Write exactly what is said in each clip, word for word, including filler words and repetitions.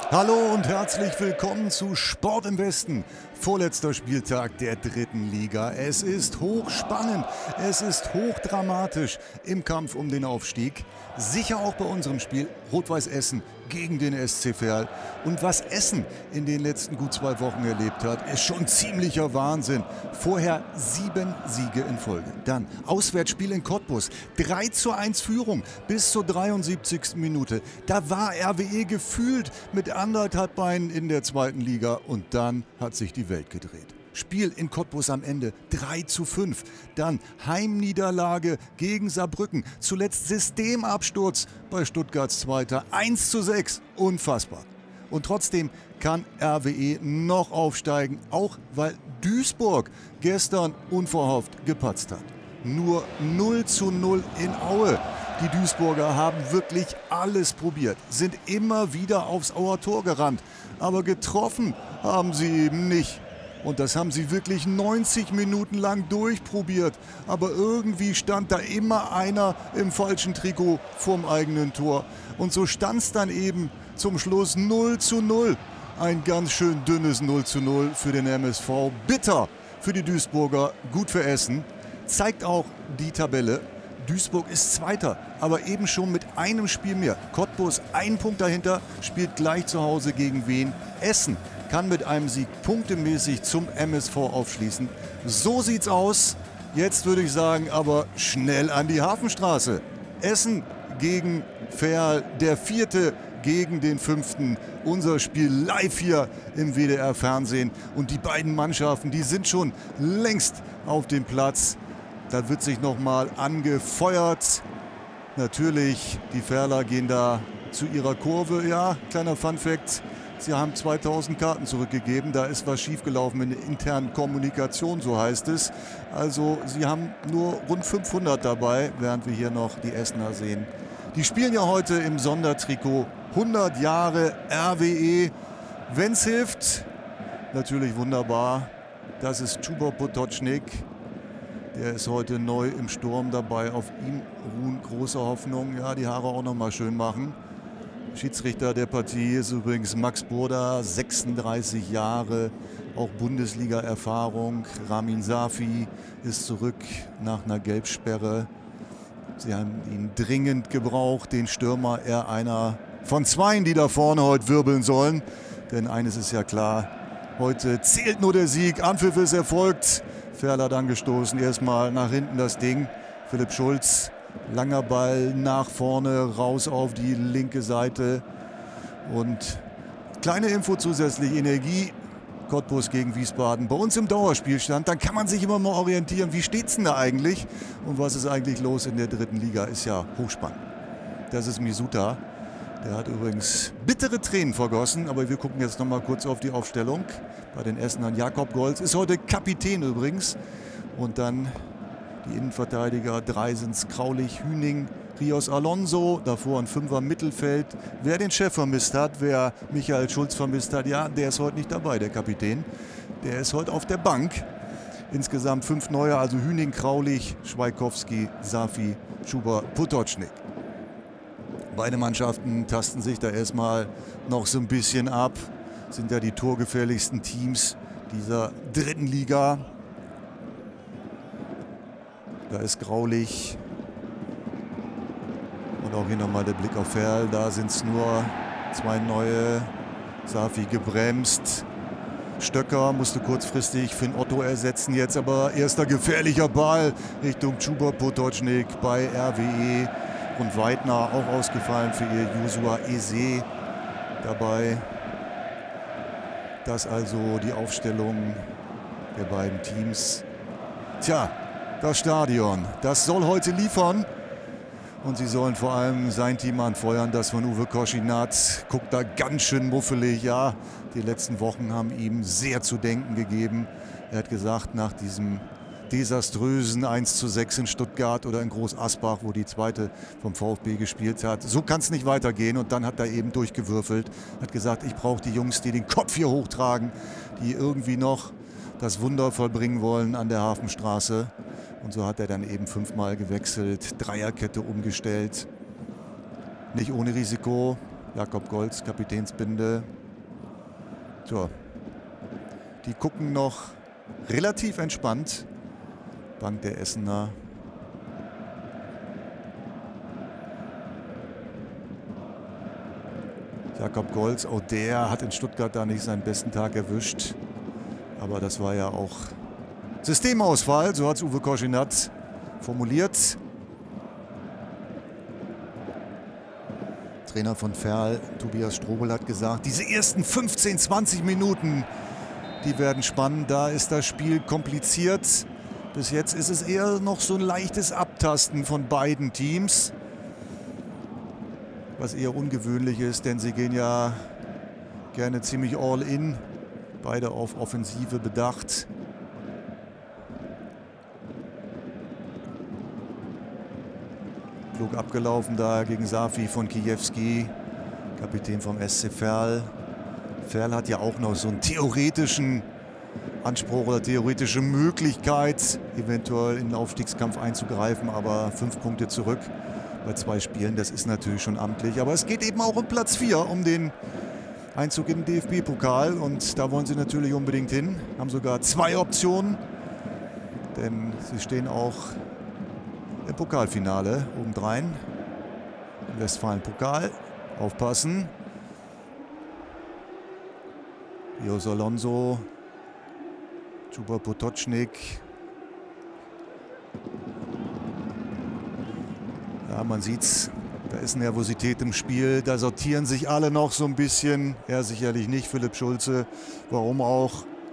Hallo und herzlich willkommen zu Sport im Westen. Vorletzter Spieltag der dritten Liga. Es ist hochspannend, es ist hochdramatisch im Kampf um den Aufstieg. Sicher auch bei unserem Spiel Rot-Weiß Essen gegen den S C Verl. Und was Essen in den letzten gut zwei Wochen erlebt hat, ist schon ziemlicher Wahnsinn. Vorher sieben Siege in Folge. Dann Auswärtsspiel in Cottbus. drei zu eins Führung bis zur dreiundsiebzigsten Minute. Da war R W E gefühlt mit anderthalb Beinen in der zweiten Liga. Und dann hat sich die Welt gedreht. Spiel in Cottbus am Ende drei zu fünf. Dann Heimniederlage gegen Saarbrücken. Zuletzt Systemabsturz bei Stuttgarts Zweiter. eins zu sechs. Unfassbar. Und trotzdem kann R W E noch aufsteigen, auch weil Duisburg gestern unverhofft gepatzt hat. Nur null zu null in Aue. Die Duisburger haben wirklich alles probiert, sind immer wieder aufs Auer Tor gerannt. Aber getroffen haben sie eben nicht. Und das haben sie wirklich neunzig Minuten lang durchprobiert. Aber irgendwie stand da immer einer im falschen Trikot vorm eigenen Tor. Und so stand es dann eben zum Schluss null zu null. Ein ganz schön dünnes null zu null für den M S V. Bitter für die Duisburger, gut für Essen. Zeigt auch die Tabelle. Duisburg ist Zweiter, aber eben schon mit einem Spiel mehr. Cottbus einen Punkt dahinter, spielt gleich zu Hause gegen Wien. Essen kann mit einem Sieg punktemäßig zum M S V aufschließen. So sieht's aus. Jetzt würde ich sagen, aber schnell an die Hafenstraße. Essen gegen Verl, der vierte gegen den fünften. Unser Spiel live hier im W D R-Fernsehen. Und die beiden Mannschaften, die sind schon längst auf dem Platz. Da wird sich nochmal angefeuert. Natürlich, die Verler gehen da zu ihrer Kurve. Ja, kleiner Funfact. Sie haben zweitausend Karten zurückgegeben. Da ist was schiefgelaufen in der internen Kommunikation, so heißt es. Also sie haben nur rund fünfhundert dabei, während wir hier noch die Essener sehen. Die spielen ja heute im Sondertrikot. hundert Jahre R W E. Wenn's hilft, natürlich wunderbar. Das ist Chuba Potočnik. Der ist heute neu im Sturm dabei. Auf ihm ruhen große Hoffnung. Ja, die Haare auch noch mal schön machen. Schiedsrichter der Partie ist übrigens Max Burda, sechsunddreißig Jahre, auch Bundesliga-Erfahrung. Ramin Safi ist zurück nach einer Gelbsperre. Sie haben ihn dringend gebraucht, den Stürmer, er einer von zweien, die da vorne heute wirbeln sollen. Denn eines ist ja klar, heute zählt nur der Sieg. Anpfiff ist erfolgt. Verl hat angestoßen, erstmal nach hinten das Ding. Philipp Schulz, langer Ball nach vorne, raus auf die linke Seite. Und kleine Info zusätzlich, Energie, Cottbus gegen Wiesbaden. Bei uns im Dauerspielstand, dann kann man sich immer mal orientieren, wie steht's denn da eigentlich? Und was ist eigentlich los in der dritten Liga? Ist ja hochspannend. Das ist Misuta. Der hat übrigens bittere Tränen vergossen, aber wir gucken jetzt noch mal kurz auf die Aufstellung. Bei den Essenern Jakob Golz ist heute Kapitän übrigens. Und dann die Innenverteidiger, drei sind's Kraulich, Hüning, Rios Alonso, davor ein Fünfer Mittelfeld. Wer den Chef vermisst hat, wer Michael Schulz vermisst hat, ja, der ist heute nicht dabei, der Kapitän. Der ist heute auf der Bank. Insgesamt fünf neue, also Hüning, Kraulich, Schweikowski, Safi, Chuba Potočnik. Beide Mannschaften tasten sich da erstmal noch so ein bisschen ab. Sind ja die torgefährlichsten Teams dieser dritten Liga. Da ist Graulich. Und auch hier nochmal der Blick auf Verl. Da sind es nur zwei neue. Safi gebremst. Stöcker musste kurzfristig Finn Otto ersetzen. Jetzt aber erster gefährlicher Ball Richtung Chuba Potočnik bei R W E. Und Weidner auch ausgefallen für ihr Josua Eze dabei. Das also die Aufstellung der beiden Teams. Tja, das Stadion, das soll heute liefern. Und sie sollen vor allem sein Team anfeuern, das von Uwe Koschinat. Guckt da ganz schön muffelig. Ja, die letzten Wochen haben ihm sehr zu denken gegeben. Er hat gesagt, nach diesem desaströsen eins zu sechs in Stuttgart oder in Groß Asbach, wo die zweite vom VfB gespielt hat. So kann es nicht weitergehen. Und dann hat er eben durchgewürfelt. Hat gesagt, ich brauche die Jungs, die den Kopf hier hochtragen, die irgendwie noch das Wunder vollbringen wollen an der Hafenstraße. Und so hat er dann eben fünfmal gewechselt, Dreierkette umgestellt. Nicht ohne Risiko. Jakob Golz, Kapitänsbinde. So. Die gucken noch relativ entspannt. Bank der Essener. Jakob Golz, auch der hat in Stuttgart da nicht seinen besten Tag erwischt. Aber das war ja auch Systemausfall, so hat es Uwe Koschinat formuliert. Trainer von Verl, Tobias Strobel, hat gesagt, diese ersten fünfzehn, zwanzig Minuten, die werden spannend. Da ist das Spiel kompliziert. Bis jetzt ist es eher noch so ein leichtes Abtasten von beiden Teams. Was eher ungewöhnlich ist, denn sie gehen ja gerne ziemlich all in. Beide auf Offensive bedacht. Klug abgelaufen da gegen Safi von Kijewski, Kapitän vom S C Verl. Verl hat ja auch noch so einen theoretischen Anspruch oder theoretische Möglichkeit, eventuell in den Aufstiegskampf einzugreifen, aber fünf Punkte zurück bei zwei Spielen, das ist natürlich schon amtlich. Aber es geht eben auch um Platz vier, um den Einzug in den D F B-Pokal, und da wollen sie natürlich unbedingt hin. Haben sogar zwei Optionen, denn sie stehen auch im Pokalfinale obendrein. Westfalen-Pokal. Aufpassen. Jos Alonso. Juba Potočnik. Ja, man sieht's. Da ist Nervosität im Spiel. Da sortieren sich alle noch so ein bisschen. Er sicherlich nicht, Philipp Schulze. Warum auch?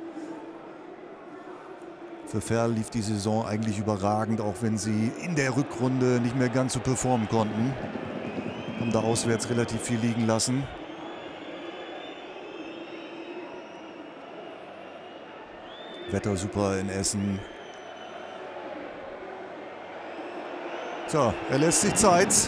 Für Verl lief die Saison eigentlich überragend, auch wenn sie in der Rückrunde nicht mehr ganz so performen konnten. Haben da auswärts relativ viel liegen lassen. Wetter super in Essen. So, er lässt sich Zeit.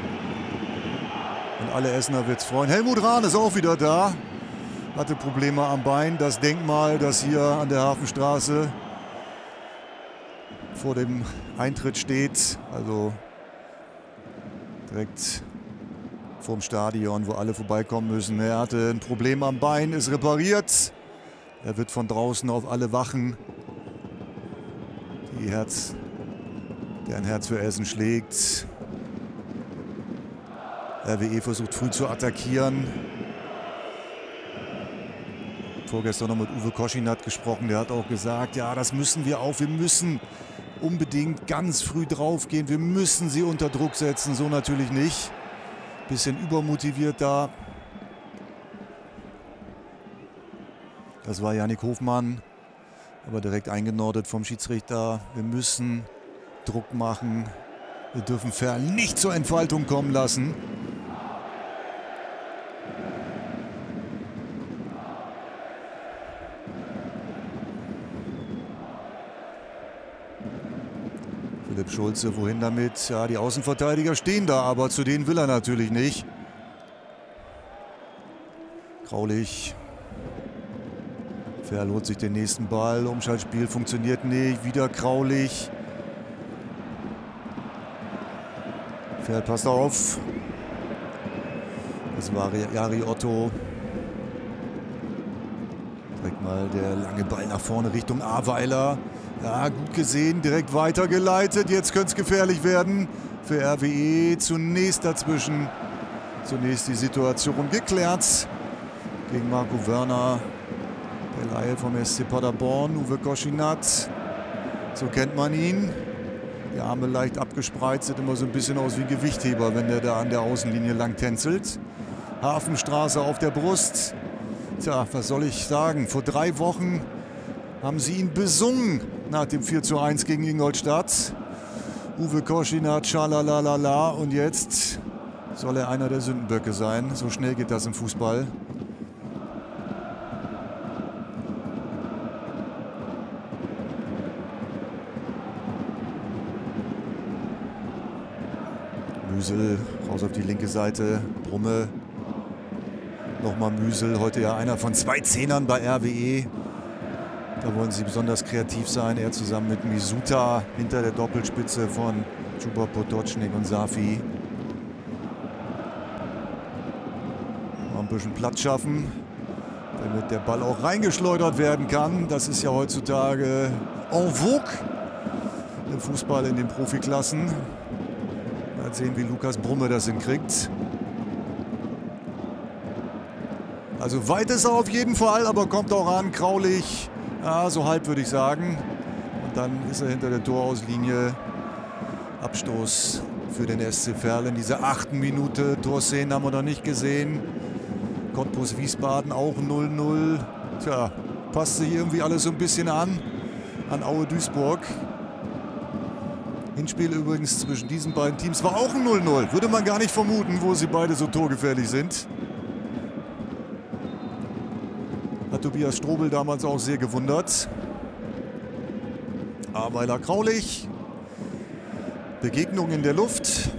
Und alle Essener wird es freuen. Helmut Rahn ist auch wieder da. Hatte Probleme am Bein. Das Denkmal, das hier an der Hafenstraße vor dem Eintritt steht, also direkt vorm Stadion, wo alle vorbeikommen müssen. Er hatte ein Problem am Bein, ist repariert. Er wird von draußen auf alle Wachen, die Herz, der ein Herz für Essen schlägt. R W E versucht früh zu attackieren. Vorgestern noch mit Uwe Koschinat gesprochen, der hat auch gesagt, ja, das müssen wir auch, wir müssen unbedingt ganz früh drauf gehen. Wir müssen sie unter Druck setzen, so natürlich nicht. Bisschen übermotiviert da. Das war Yannick Hofmann, aber direkt eingenordet vom Schiedsrichter. Wir müssen Druck machen. Wir dürfen Verl nicht zur Entfaltung kommen lassen. Philipp Schulze, wohin damit? Ja, die Außenverteidiger stehen da, aber zu denen will er natürlich nicht. Graulich. Verl holt sich den nächsten Ball. Umschaltspiel funktioniert nicht. Wieder Graulich. Verl passt auf. Das war Jari Otto. Direkt mal der lange Ball nach vorne Richtung Ahrweiler. Ja, gut gesehen, direkt weitergeleitet. Jetzt könnte es gefährlich werden für R W E. Zunächst dazwischen. Zunächst die Situation geklärt gegen Marco Wörner. Der Laie vom S C Paderborn, Uwe Koschinat. So kennt man ihn. Die Arme leicht abgespreizt, sieht immer so ein bisschen aus wie ein Gewichtheber, wenn der da an der Außenlinie lang tänzelt. Hafenstraße auf der Brust. Tja, was soll ich sagen? Vor drei Wochen haben sie ihn besungen nach dem vier zu eins gegen Ingolstadt. Uwe Koschinat, schalalalala. Und jetzt soll er einer der Sündenböcke sein. So schnell geht das im Fußball. Müsel raus auf die linke Seite. Brumme. Nochmal Müsel. Heute ja einer von zwei Zehnern bei R W E. Da wollen sie besonders kreativ sein. Er zusammen mit Misuta hinter der Doppelspitze von Juba Potočnik und Safi. ein bisschen Platz schaffen, damit der Ball auch reingeschleudert werden kann. Das ist ja heutzutage en vogue im Fußball in den Profiklassen. Mal sehen, wie Lukas Brumme das hinkriegt. Also weit ist er auf jeden Fall, aber kommt auch an, Kraulich, ja, so halb würde ich sagen. Und dann ist er hinter der Torauslinie. Abstoß für den S C Verl in dieser achten Minute. Torszenen haben wir noch nicht gesehen. Cottbus Wiesbaden auch null null. Tja, passt sich irgendwie alles so ein bisschen an, an Aue Duisburg. Hinspiel übrigens zwischen diesen beiden Teams war auch ein null null. Würde man gar nicht vermuten, wo sie beide so torgefährlich sind. Hat Tobias Strobel damals auch sehr gewundert. Ahrweiler Kraulich. Begegnung in der Luft.